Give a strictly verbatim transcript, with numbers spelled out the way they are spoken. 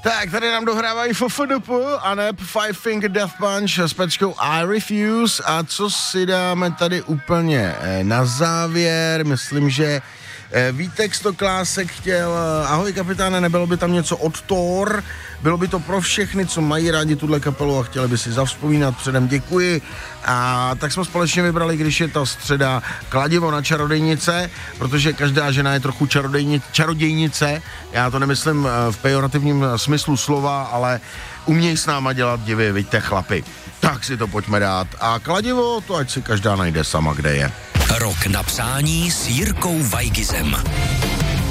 Tak, tady nám dohrávají F F D P a ne Five Finger Death Punch s pečkou I Refuse. A co si dáme tady úplně na závěr? Myslím, že Vítek Stoklásek chtěl, ahoj kapitáne, nebylo by tam něco od Thor? Bylo by to pro všechny, co mají rádi tuhle kapelu a chtěli by si zavzpomínat, předem děkuji. A tak jsme společně vybrali, když je to středa, Kladivo na čarodejnice, protože každá žena je trochu čarodejni, čarodějnice. Já to nemyslím v pejorativním smyslu slova, ale umějí s náma dělat divy, vidíte chlapi. Tak si to pojďme dát. A Kladivo, to ať si každá najde sama, kde je. Rok na přání s Jirkou Weigizem.